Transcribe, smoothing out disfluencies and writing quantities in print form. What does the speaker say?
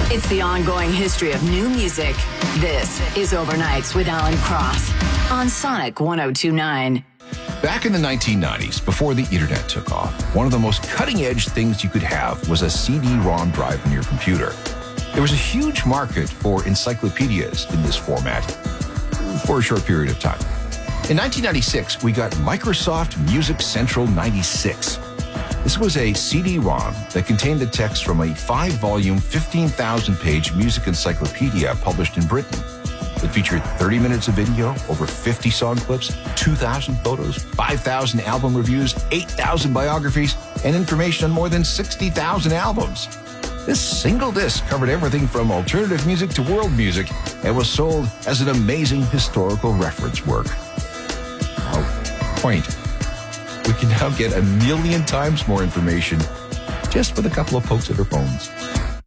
It's the ongoing history of new music. This is Overnights with Alan Cross on Sonic 102.9. Back in the 1990s, before the internet took off, one of the most cutting-edge things you could have was a CD-ROM drive in your computer. There was a huge market for encyclopedias in this format for a short period of time. In 1996, we got Microsoft Music Central 96. This was a CD-ROM that contained the text from a 5-volume, 15,000-page music encyclopedia published in Britain. It featured 30 minutes of video, over 50 song clips, 2,000 photos, 5,000 album reviews, 8,000 biographies, and information on more than 60,000 albums. This single disc covered everything from alternative music to world music and was sold as an amazing historical reference work. Point. We can now get 1 million times more information just with a couple of pokes at our phones.